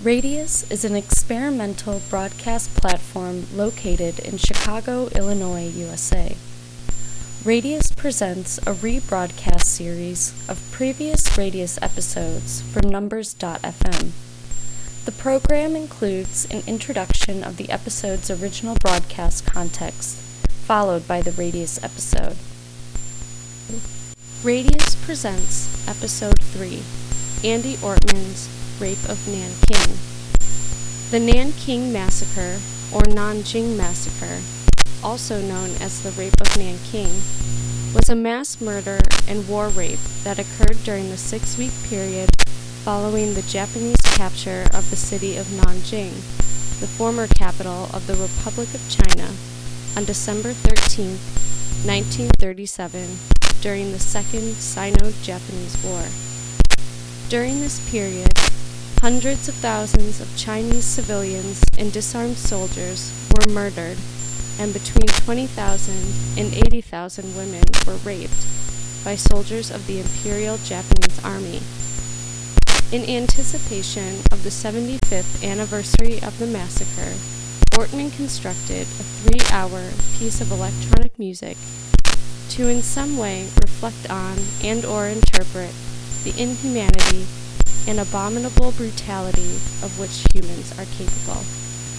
Radius is an experimental broadcast platform located in Chicago, Illinois, USA. Radius presents a rebroadcast series of previous Radius episodes from Numbers.fm. The program includes an introduction of the episode's original broadcast context, followed by the Radius episode. Radius presents Episode 3, Andy Ortman's Rape of Nanking. The Nanking Massacre, or Nanjing Massacre, also known as the Rape of Nanking, was a mass murder and war rape that occurred during the 6-week period following the Japanese capture of the city of Nanjing, the former capital of the Republic of China, on December 13, 1937, during the Second Sino-Japanese War. During this period, hundreds of thousands of Chinese civilians and disarmed soldiers were murdered, and between 20,000 and 80,000 women were raped by soldiers of the Imperial Japanese Army. In anticipation of the 75th anniversary of the massacre, Ortman constructed a 3-hour piece of electronic music to in some way reflect on and/or interpret the inhumanity and abominable brutality of which humans are capable.